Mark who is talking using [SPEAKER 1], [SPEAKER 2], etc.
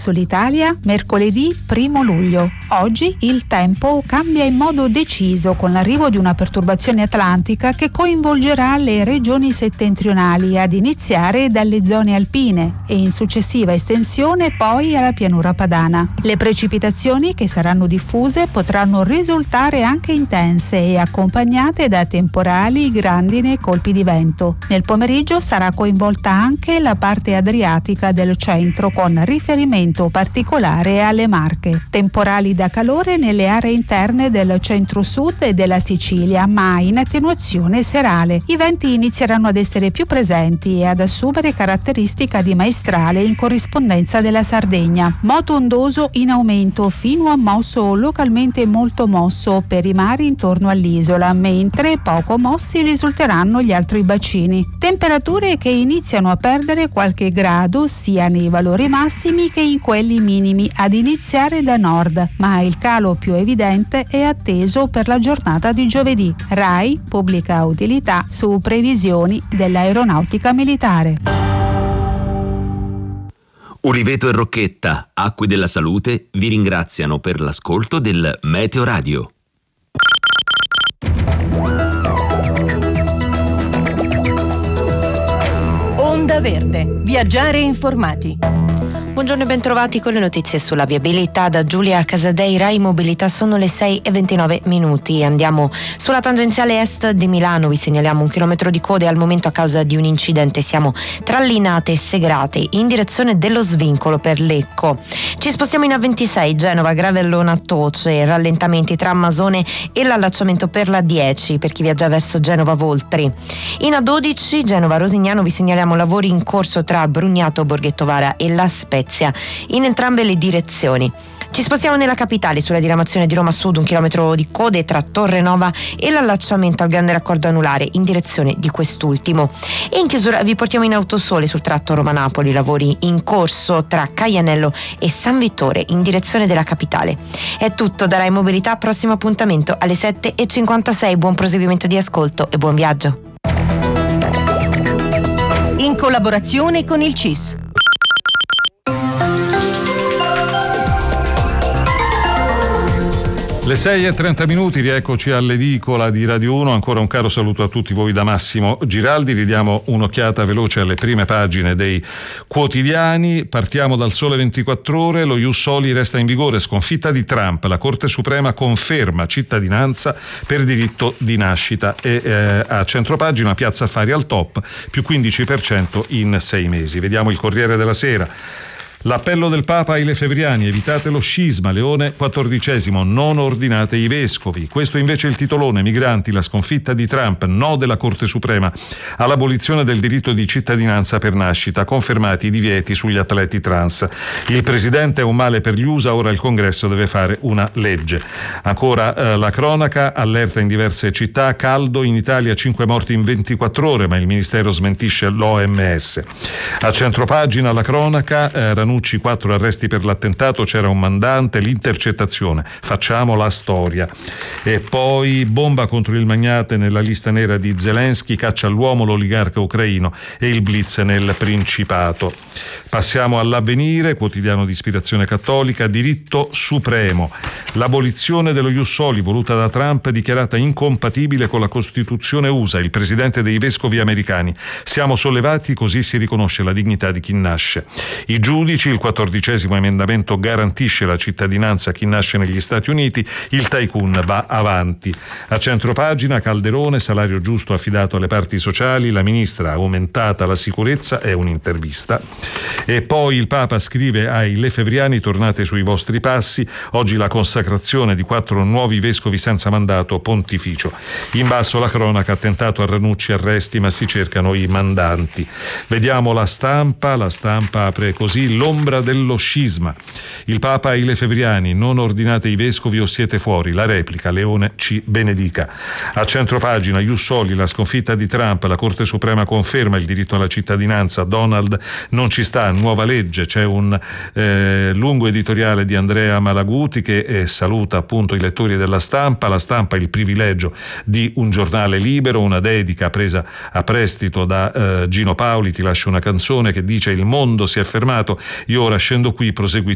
[SPEAKER 1] verso l'Italia mercoledì 1 luglio. Oggi il tempo cambia in modo deciso con l'arrivo di una perturbazione atlantica che coinvolgerà le regioni settentrionali, ad iniziare dalle zone alpine e in successiva estensione poi alla pianura padana. Le precipitazioni, che saranno diffuse, potranno risultare anche intense e accompagnate da temporali, grandine e colpi di vento. Nel pomeriggio sarà coinvolta anche la parte adriatica del centro, con riferimento particolare alle Marche. Temporali da calore nelle aree interne del centro-sud e della Sicilia, ma in attenuazione serale. I venti inizieranno ad essere più presenti e ad assumere caratteristica di maestrale in corrispondenza della Sardegna. Moto ondoso in aumento fino a mosso o localmente molto mosso per i mari intorno all'isola, mentre poco mossi risulteranno gli altri bacini. Temperature che iniziano a perdere qualche grado sia nei valori massimi che in quelli minimi, ad iniziare da nord, ma il calo più evidente è atteso per la giornata di giovedì. RAI pubblica utilità su previsioni dell'aeronautica militare.
[SPEAKER 2] Uliveto e Rocchetta, Acque della Salute, vi ringraziano per l'ascolto del Meteo Radio.
[SPEAKER 3] Onda Verde, viaggiare informati.
[SPEAKER 4] Buongiorno e bentrovati con le notizie sulla viabilità da Giulia Casadei, Rai Mobilità. Sono le 6:29. Andiamo sulla tangenziale est di Milano, vi segnaliamo 1 chilometro di code al momento a causa di un incidente. Siamo tra Linate e Segrate in direzione dello svincolo per Lecco. Ci spostiamo in A26 Genova Gravellona Toce, rallentamenti tra Masone e l'allacciamento per la 10 per chi viaggia verso Genova Voltri. In A12 Genova Rosignano vi segnaliamo lavori in corso tra Brugnato Borghettovara e La Spezia in entrambe le direzioni. Ci spostiamo nella capitale sulla diramazione di Roma Sud, 1 chilometro di code tra Torre Nova e l'allacciamento al grande raccordo anulare in direzione di quest'ultimo. E in chiusura vi portiamo in Autosole sul tratto Roma-Napoli, lavori in corso tra Caianello e San Vittore in direzione della capitale. È tutto da Rai Mobilità, prossimo appuntamento alle 7:56. Buon proseguimento di ascolto e buon viaggio.
[SPEAKER 3] In collaborazione con il CIS.
[SPEAKER 5] Le 6:30, rieccoci all'edicola di Radio 1. Ancora un caro saluto a tutti voi da Massimo Giraldi. Ridiamo un'occhiata veloce alle prime pagine dei quotidiani. Partiamo dal Sole 24 Ore. Lo Ius Soli resta in vigore, sconfitta di Trump. La Corte Suprema conferma cittadinanza per diritto di nascita. E a centropagina Piazza Affari al top, più 15% in 6 mesi. Vediamo il Corriere della Sera. L'appello del Papa ai lefebvriani, evitate lo scisma, Leone XIV, non ordinate i vescovi. Questo invece è il titolone, migranti, la sconfitta di Trump, no della Corte Suprema all'abolizione del diritto di cittadinanza per nascita, confermati i divieti sugli atleti trans. Il presidente è un male per gli USA, ora il Congresso deve fare una legge. Ancora la cronaca, allerta in diverse città, caldo in Italia, 5 morti in 24 ore, ma il Ministero smentisce l'OMS. A centropagina la cronaca, Ranucci 4 arresti per l'attentato, c'era un mandante, l'intercettazione, facciamo la storia. E poi bomba contro il magnate nella lista nera di Zelensky, caccia all'uomo l'oligarca ucraino e il blitz nel Principato. Passiamo all'Avvenire, quotidiano di ispirazione cattolica, diritto supremo. L'abolizione dello Ius Soli voluta da Trump dichiarata incompatibile con la Costituzione USA, il presidente dei vescovi americani. Siamo sollevati, così si riconosce la dignità di chi nasce. I giudici, il 14° emendamento garantisce la cittadinanza a chi nasce negli Stati Uniti, il tycoon va avanti. A centropagina Calderone, salario giusto affidato alle parti sociali, la ministra aumentata la sicurezza, è un'intervista. E poi il Papa scrive ai lefebvriani: tornate sui vostri passi, oggi la consacrazione di 4 nuovi vescovi senza mandato pontificio. In basso la cronaca, attentato a Ranucci, arresti ma si cercano i mandanti. Vediamo la stampa apre così: l'ombra dello scisma. Il Papa ai lefebvriani: non ordinate i vescovi o siete fuori. La replica: Leone ci benedica. A centropagina Ius Soli, la sconfitta di Trump, la Corte Suprema conferma il diritto alla cittadinanza, Donald non ci sta, nuova legge. C'è un lungo editoriale di Andrea Malaguti che saluta appunto i lettori della Stampa. La Stampa è il privilegio di un giornale libero, una dedica presa a prestito da Gino Paoli. Ti lascio una canzone che dice: il mondo si è fermato, io ora scendo qui, prosegui